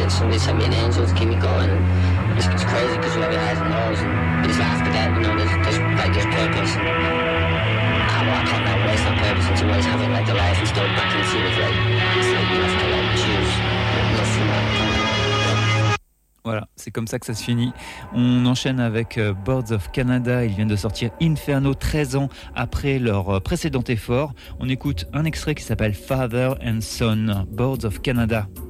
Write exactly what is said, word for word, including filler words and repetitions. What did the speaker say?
like somebody sent me an angel to keep me going. And it's, it's crazy because we have your eyes and nose, and but it's after that, you know, there's, there's like there's purpose. And I, well, I can't now waste that purpose into always having like the life and stuff back in the scene of like it's like you have to like choose nothing. Voilà, c'est comme ça que ça se finit. On enchaîne avec euh, Birds of Canada. Ils viennent de sortir Inferno treize ans après leur euh, précédent effort. On écoute un extrait qui s'appelle Father and Son, Birds of Canada.